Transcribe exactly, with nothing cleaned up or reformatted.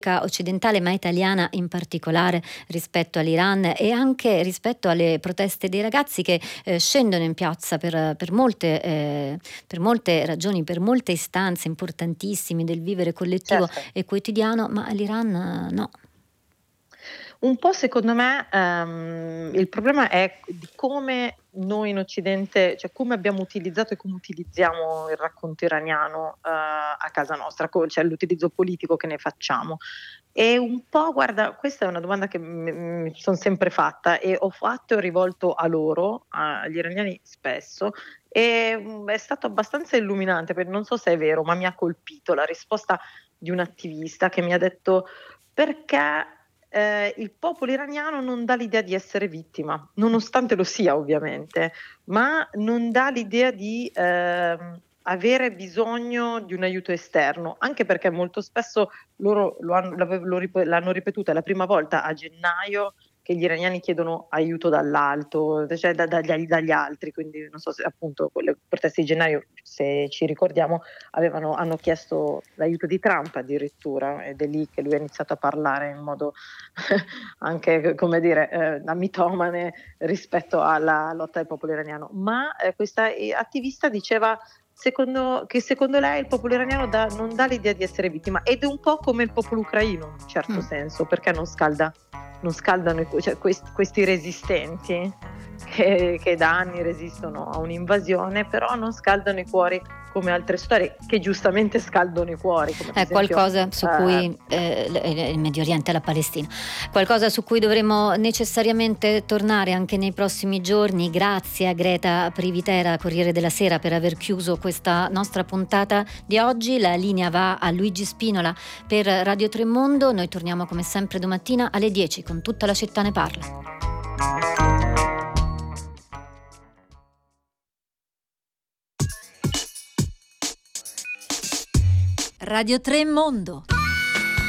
occidentale ma italiana in particolare rispetto all'Iran e anche rispetto alle proteste dei ragazzi che eh, scendono in piazza per, per, molte, eh, per molte ragioni, per molte istanze importantissime del vivere collettivo Certo. e quotidiano, ma l'Iran no. Un po' secondo me ehm, il problema è di come noi in Occidente, cioè come abbiamo utilizzato e come utilizziamo il racconto iraniano eh, a casa nostra, co- cioè l'utilizzo politico che ne facciamo. E un po', guarda, questa è una domanda che mi sono sempre fatta e ho fatto e ho rivolto a loro, agli iraniani spesso, e mh, è stato abbastanza illuminante, perché non so se è vero, ma mi ha colpito la risposta di un attivista che mi ha detto perché eh, il popolo iraniano non dà l'idea di essere vittima, nonostante lo sia ovviamente, ma non dà l'idea di ehm, avere bisogno di un aiuto esterno, anche perché molto spesso loro lo hanno, l'ave- lo rip- l'hanno ripetuta la prima volta a gennaio che gli iraniani chiedono aiuto dall'alto, cioè da- dagli, dagli altri, quindi non so se appunto quelle proteste di gennaio, se ci ricordiamo, avevano, hanno chiesto l'aiuto di Trump addirittura ed è lì che lui ha iniziato a parlare in modo anche, come dire, eh, da mitomane rispetto alla lotta del popolo iraniano. Ma eh, questa eh, attivista diceva secondo, che secondo lei il popolo iraniano dà- non dà l'idea di essere vittima ed è un po' come il popolo ucraino in un certo Mm. senso, perché non scalda, non scaldano i- cioè, quest- questi resistenti che, che da anni resistono a un'invasione, però non scaldano i cuori come altre storie che giustamente scaldano i cuori, come ad È esempio qualcosa su eh, cui eh, il Medio Oriente e la Palestina, qualcosa su cui dovremo necessariamente tornare anche nei prossimi giorni. Grazie a Greta Privitera, Corriere della Sera, per aver chiuso questa nostra puntata di oggi. La linea va a Luigi Spinola per Radio Tremondo. Noi torniamo come sempre domattina alle dieci con Tutta la città ne parla. Radio Tremondo.